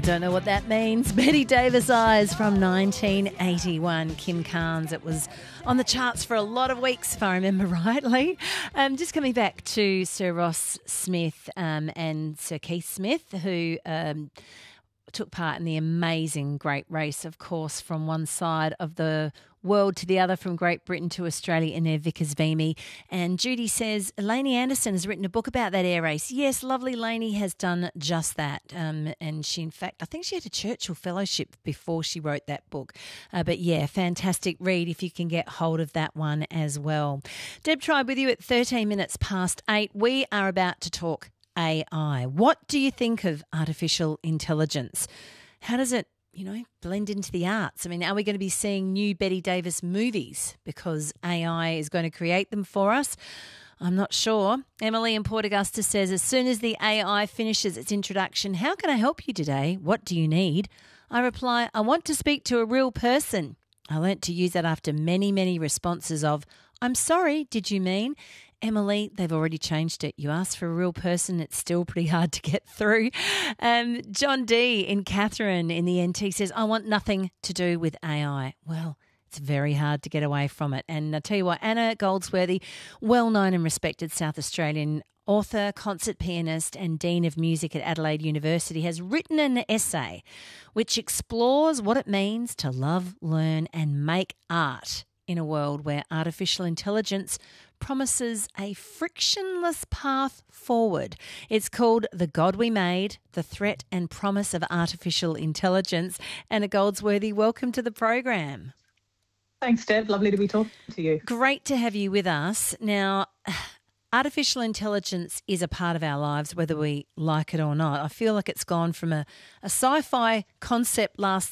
Don't know what that means. Betty Davis Eyes from 1981. Kim Carnes. It was on the charts for a lot of weeks, if I remember rightly. Just coming back to Sir Ross Smith and Sir Keith Smith, who took part in the amazing Great Race, of course, from one side of the world to the other, from Great Britain to Australia in their Vickers Vimy. And Judy says, Lainey Anderson has written a book about that air race. Yes, lovely Lainey has done just that. And she, in fact, I think she had a Churchill Fellowship before she wrote that book. But yeah, fantastic read if you can get hold of that one as well. Deb Tribe with you at 13 minutes past 8. We are about to talk AI. What do you think of artificial intelligence? How does it, blend into the arts? I mean, are we going to be seeing new Betty Davis movies because AI is going to create them for us? I'm not sure. Emily in Port Augusta says, as soon as the AI finishes its introduction, how can I help you today? What do you need? I reply, I want to speak to a real person. I learnt to use that after many, many responses of, I'm sorry, did you mean? Emily, they've already changed it. You asked for a real person, it's still pretty hard to get through. John D in Catherine in the NT says, I want nothing to do with AI. Well, it's very hard to get away from it. And I tell you what, Anna Goldsworthy, well-known and respected South Australian author, concert pianist and Dean of Music at Adelaide University, has written an essay which explores what it means to love, learn and make art in a world where artificial intelligence promises a frictionless path forward. It's called The God We Made, The Threat and Promise of Artificial Intelligence. Anna Goldsworthy, welcome to the program. Thanks, Deb. Lovely to be talking to you. Great to have you with us. Now, artificial intelligence is a part of our lives, whether we like it or not. I feel like it's gone from a sci-fi concept last